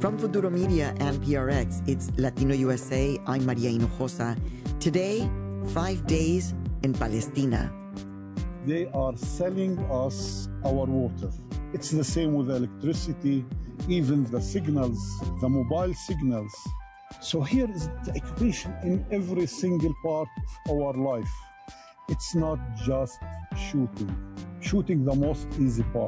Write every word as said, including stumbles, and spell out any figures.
From Futuro Media and P R X, it's Latino U S A. I'm Maria Hinojosa. Today, five days in Palestina. They are selling us our water. It's the same with electricity, even the signals, the mobile signals. So here is the equation in every single part of our life. It's not just shooting. Shooting the most easy part.